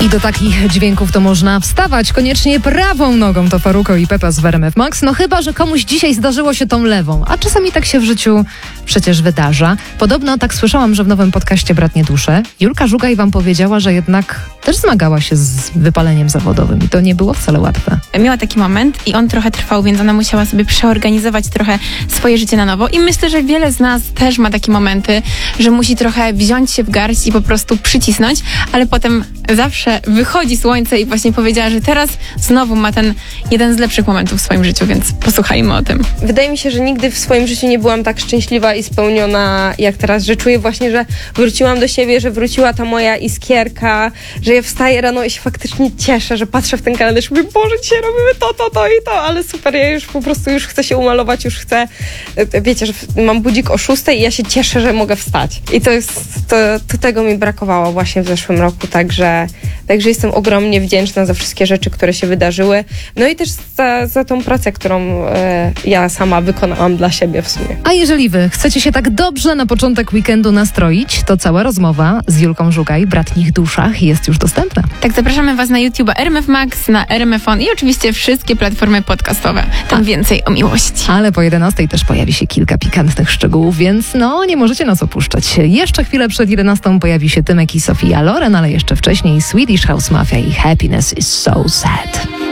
I do takich dźwięków to można wstawać koniecznie prawą nogą, to Farruko i Pepa z RMF Max. No chyba, że komuś dzisiaj zdarzyło się tą lewą, a czasami tak się w życiu przecież wydarza. Podobno tak słyszałam, że w nowym podcaście Bratnie Dusze Julka Żugaj wam powiedziała, że jednak też zmagała się z wypaleniem zawodowym i to nie było wcale łatwe. Miała taki moment i on trochę trwał, więc ona musiała sobie przeorganizować trochę swoje życie na nowo i myślę, że wiele z nas też ma takie momenty, że musi trochę wziąć się w garść i po prostu przycisnąć, ale potem zawsze wychodzi słońce i właśnie powiedziała, że teraz znowu ma ten jeden z lepszych momentów w swoim życiu, więc posłuchajmy o tym. Wydaje mi się, że nigdy w swoim życiu nie byłam tak szczęśliwa i spełniona jak teraz, że czuję właśnie, że wróciłam do siebie, że wróciła ta moja iskierka, że ja wstaję rano i się faktycznie cieszę, że patrzę w ten kalendarz i mówię, Boże, dzisiaj robimy to i to, ale super, ja już po prostu już chcę się umalować, już chcę, wiecie, że mam budzik o 6 i ja się cieszę, że mogę wstać. I to tego mi brakowało właśnie w zeszłym roku, także jestem ogromnie wdzięczna za wszystkie rzeczy, które się wydarzyły. No i też za tą pracę, którą ja sama wykonałam dla siebie w sumie. A jeżeli wy chcecie się tak dobrze na początek weekendu nastroić, to cała rozmowa z Julką Żugaj, Bratnich Duszach, jest już dostępna. Tak, zapraszamy was na YouTube'a RMF Max, na RMF On i oczywiście wszystkie platformy podcastowe. Tam więcej o miłości. Ale po 11 też pojawi się kilka pikantnych szczegółów, więc nie możecie nas opuszczać. Jeszcze chwilę przed 11 pojawi się Tymek i Sofia Loren, ale jeszcze wcześniej Swedish House Mafia i Happiness is so sad.